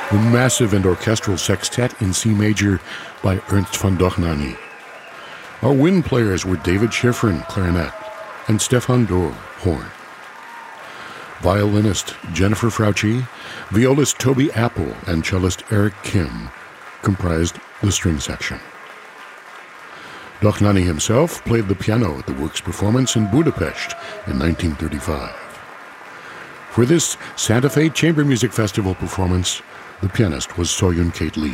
the massive and orchestral sextet in C major by Ernst von Dohnanyi. Our wind players were David Schifrin, clarinet, and Stefan Dorr, horn. Violinist Jennifer Frauchi, violist Toby Apple, and cellist Eric Kim comprised the string section. Dohnanyi himself played the piano at the works performance in Budapest in 1935. For this Santa Fe Chamber Music Festival performance, the pianist was Soyun Kate Lee.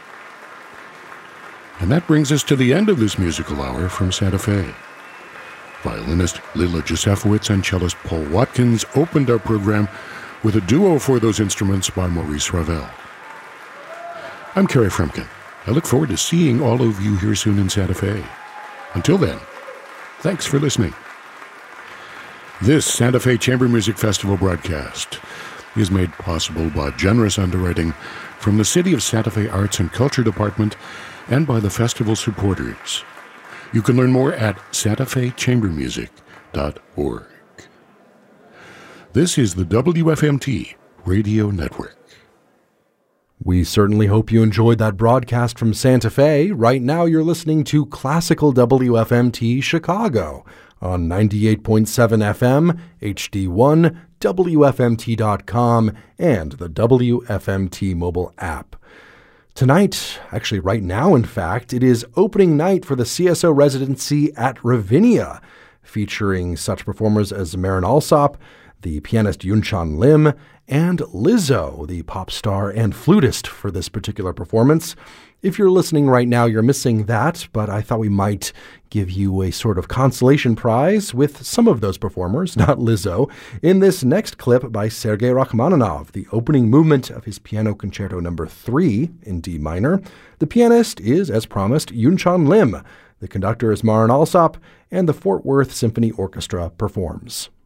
And that brings us to the end of this musical hour from Santa Fe. Violinist Lila Josefowitz and cellist Paul Watkins opened our program with a duo for those instruments by Maurice Ravel. I'm Kerry Fremkin. I look forward to seeing all of you here soon in Santa Fe. Until then, thanks for listening. This Santa Fe Chamber Music Festival broadcast is made possible by generous underwriting from the City of Santa Fe Arts and Culture Department and by the festival supporters. You can learn more at santafechambermusic.org. This is the WFMT Radio Network. We certainly hope you enjoyed that broadcast from Santa Fe. Right now you're listening to Classical WFMT Chicago on 98.7 FM, HD1, WFMT.com, and the WFMT mobile app. Tonight, actually right now in fact, it is opening night for the CSO residency at Ravinia, featuring such performers as Marin Alsop, the pianist Yunchan Lim, and Lizzo, the pop star and flutist for this particular performance. If you're listening right now, you're missing that, but I thought we might give you a sort of consolation prize with some of those performers, not Lizzo, in this next clip by Sergei Rachmaninoff, the opening movement of his Piano Concerto No. 3 in D minor. The pianist is, as promised, Yunchan Lim. The conductor is Marin Alsop, and the Fort Worth Symphony Orchestra performs.